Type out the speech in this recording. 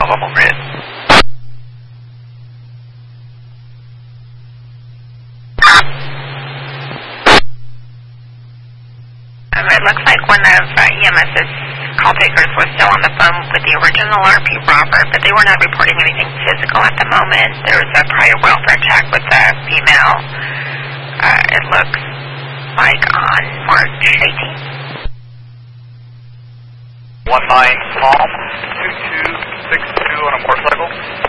level grid. It looks like one of EMS's call takers was still on the phone with the original RP robber, but they were not reporting anything physical at the moment. There was a prior welfare check with the female. It looks like on March 18th. 19 Palm, 2262 on a motorcycle.